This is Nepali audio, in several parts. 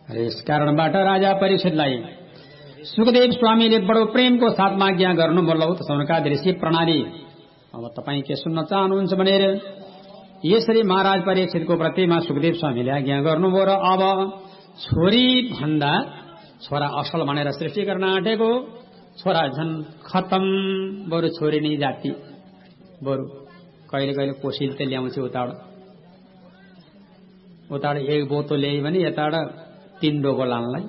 यस कारणबाट राजा परीक्षितलाई सुखदेव स्वामीले बडो प्रेमको साथमा आज्ञा गर्नुभयो। त सौनकादि ऋषि प्रणाली अब तपाईँ के सुन्न चाहनुहुन्छ भनेर यसरी महाराज परीक्षितको प्रतिमा सुखदेव स्वामीले आज्ञा गर्नुभयो। र अब छोरी भन्दा छोरा असल भनेर सृष्टि गर्न आँटेको छोरा झन् खतम, बरु छोरी नै जाति, बरु कहिले कहिले कोसिल त ल्याउँछ उताबाट एक बोतो ल्याइ भने यताबाट 3 डोको लानलाई।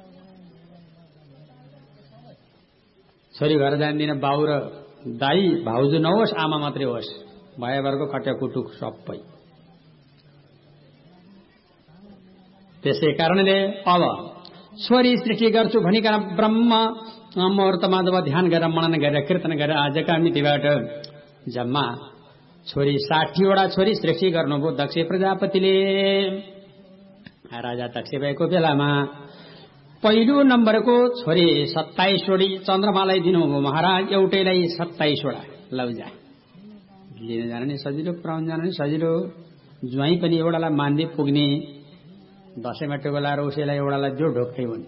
छोरी घर जान्दिन, बाउ र दाई भाउजू नहोस्, आमा मात्रै होस्, भएभरको खट्याकुटुक सबै। त्यसै कारणले अब छोरी सृष्टि गर्छु भनिकन ब्रह्म मुहूर्तमा जब ध्यान गरेर मनन गरेर कीर्तन गरेर आजका मितिबाट जम्मा छोरी 60 वटा छोरी सृष्टि गर्नुभयो दक्ष प्रजापतिले। राजा दक्ष भएको बेलामा पहिलो नम्बरको छोरी 27 वटी चन्द्रमालाई दिनुभयो महाराज, एउटैलाई 27 वटा लौजा लिन जान नि सजिलो, पुर्याउन जान नि सजिलो, ज्वाइँ पनि एउटालाई मान्दै पुग्ने, दसैँमा टेको लाएर उसैलाई एउटालाई जो ढोक्कै हुने।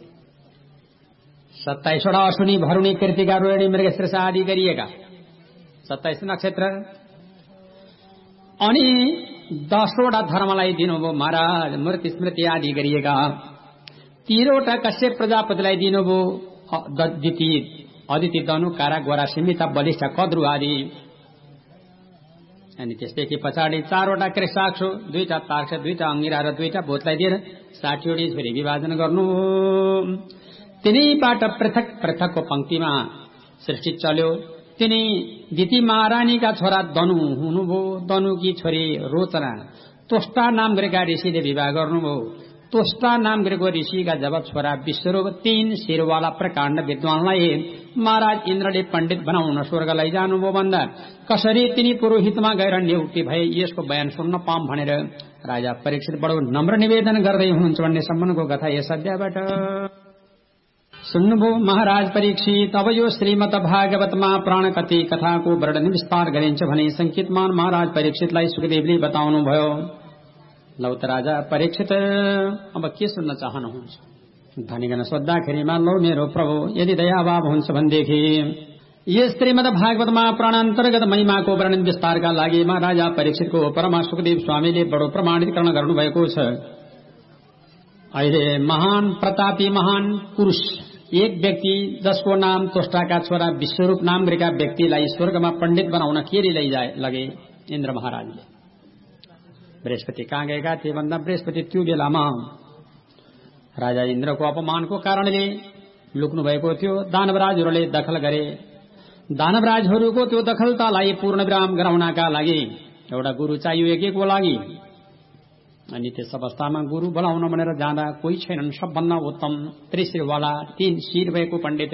27 वटा अश्विनी भरुणी कृतिका रोहिणी मृगशीर्ष आदि गरिएका 27 नक्षत्र, अनि 10 वटा धर्मलाई दिनुभयो महाराज, मूर्ति स्मृति आदि गरिएका। 13 वटा कश्यप प्रजापतिलाई दिनुभयो, अदिति दनु कारा गोरा सिमिता बलिष्ठ कद्रु आदि। अनि त्यसदेखि पछाडि 4 वटा कृषाक्षु, 2टा तार्क्ष, 2टा अंगिरा र 2टा भूतलाई दिएर 60 वटी छोरी विभाजन गर्नु। तिनैबाट पृथक पृथकको पंक्तिमा सृष्टि चल्यो। तिनी दिति महारानीका छोरा दनु हुनुभयो। दनुकी छोरी रोचना तोष्टा नाम गरेका ऋषिले विवाह गर्नुभयो। तोष्टा नाम गरेको ऋषिका जब छोरा विश्वरूप 3 शिरवाला प्रकाण्ड विद्वानलाई महाराज इन्द्रले पण्डित बनाउन स्वर्ग लैजानुभयो भन्दा कसरी तिनी पुरोहितमा गएर नियुक्ति भए यसको बयान सुन्न पाऊँ भनेर राजा परीक्षित बडो नम्र निवेदन गर्दै हुनुहुन्छ भन्ने सम्बन्धको कथा यस अध्यायबाट सुन्नुभयो। महाराज परीक्षित अब यो श्रीमद् भागवतमा प्राणकथी कथाको वर्णन विस्तार गरिन्छ भने संकेतमान महाराज परीक्षितलाई सुखदेवले बताउनुभयो। लौ त राजा परीक्षित अब के सुन्न चाहनुहुन्छ भनिकन सोद्धाखेरिमा लौ मेरो प्रभु यदि दयाभाव हुन्छ भनेदेखि यस श्रीमद् भागवतमा प्राणान्तर्गत महिमाको वर्णन विस्तारका लागि महाराजा परीक्षितको परमा सुखदेव स्वामीले बडो प्रमाणीकरण गर्नुभएको छ। अहिले महान प्रतापी महान पुरुष एक व्यक्ति जसको नाम तोष्टाका छोरा विश्वरूप नाम गरेका व्यक्तिलाई स्वर्गमा पण्डित बनाउन केरी लगे इन्द्र महाराजले। बृहस्पति कहाँ गएका थिए भन्दा बृहस्पति त्यो बेलामा राजा इन्द्रको अपमानको कारणले लुक्नु भएको थियो। दानवराजहरूले दखल गरे। दानवराजहरूको त्यो दखलतालाई पूर्णविराम गराउनका लागि एउटा गुरु चाहियो एकको लागि। अनि त्यस अवस्थामा गुरु बोलाउन भनेर जाँदा कोही छैनन्। सबभन्दा उत्तम त्रिशिरवाला 3 शिर भएको पण्डित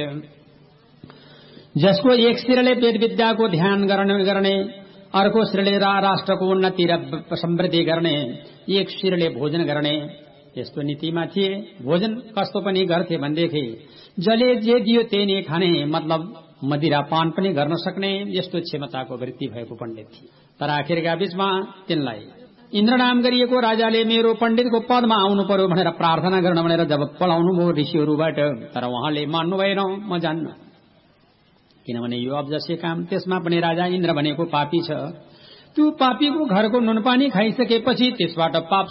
जसको एक शिरले वेद विद्याको ध्यान गर्ने, अर्को शिरले राष्ट्रको उन्नति र समृद्धि गर्ने, एक शिरले भोजन गर्ने यस्तो नीतिमा थिए। भोजन कस्तो पनि गर्थे भनेदेखि जसले जे दियो त्यही नै खाने, मतलब मदिरा पान पनि गर्न सक्ने यस्तो क्षमताको वृत्ति भएको पण्डित थिए। तर आखिरका बीचमा तिनलाई इन्द्र नाम गरिएको राजाले मेरो पण्डितको पदमा आउनु पर्यो भनेर प्रार्थना गर्न भनेर जब पलाउनु भयो ऋषिहरूबाट, तर उहाँले मान्नु भएन, म जान्न, किनभने यो अब्जस्य काम। त्यसमा पनि राजा इन्द्र भनेको पापी छ। त्यो पापीको घरको नुनपानी खाइसकेपछि त्यसबाट पाप